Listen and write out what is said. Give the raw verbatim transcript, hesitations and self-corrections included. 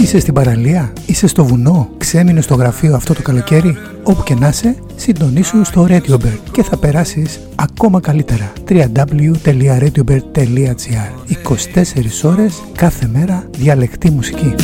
Είσαι στην παραλία, είσαι στο βουνό, ξέμεινες στο γραφείο αυτό το καλοκαίρι. Όπου και να είσαι, συντονίσου στο RadioBird και θα περάσεις ακόμα καλύτερα. double-u double-u double-u τελεία radiobird τελεία gr. είκοσι τέσσερις ώρες κάθε μέρα διαλεκτή μουσική.